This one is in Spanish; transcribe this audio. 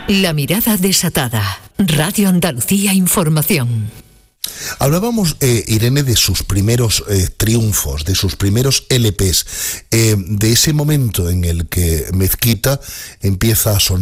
La mirada desatada. Radio Andalucía Información. Hablábamos, Irene, de sus primeros triunfos, de sus primeros LPs, de ese momento en el que Mezquita empieza a sonar